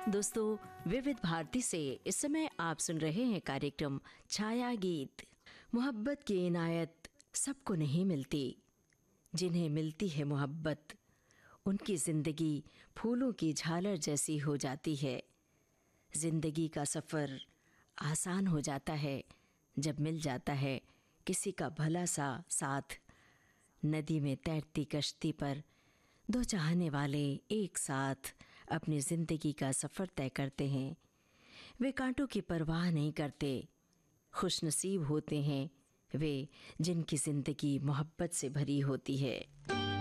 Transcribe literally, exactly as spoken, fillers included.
दोस्तों, विविध भारती से इस समय आप सुन रहे हैं कार्यक्रम छाया गीत। मोहब्बत की इनायत सबको नहीं मिलती, जिन्हें मिलती है मोहब्बत उनकी ज़िंदगी फूलों की झालर जैसी हो जाती है। ज़िंदगी का सफ़र आसान हो जाता है जब मिल जाता है किसी का भला सा साथ। नदी में तैरती कश्ती पर दो चाहने वाले एक साथ अपनी ज़िंदगी का सफ़र तय करते हैं। वे कांटों की परवाह नहीं करते। खुशनसीब होते हैं वे जिनकी ज़िंदगी मोहब्बत से भरी होती है।